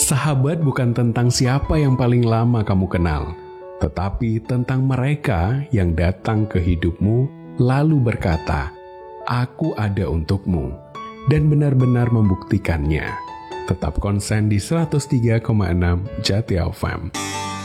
Sahabat bukan tentang siapa yang paling lama kamu kenal, tetapi tentang mereka yang datang ke hidupmu lalu berkata, "Aku ada untukmu," dan benar-benar membuktikannya. Tetap konsen di 103,6 Jati FM.